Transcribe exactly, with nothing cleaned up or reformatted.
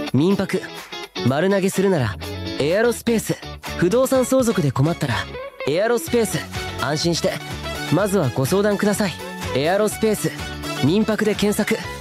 民泊、丸投げするならエアロスペース、不動産相続で困ったらエアロスペース。安心してまずはご相談ください。エアロスペース民泊で検索。